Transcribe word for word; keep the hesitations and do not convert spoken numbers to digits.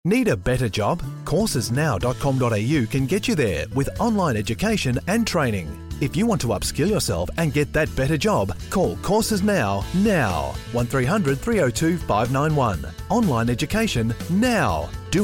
Need a better job? courses now dot com dot a u can get you there with online education and training. If you want to upskill yourself and get that better job, call Courses Now, now. one three hundred three oh two five nine one. Online education, now.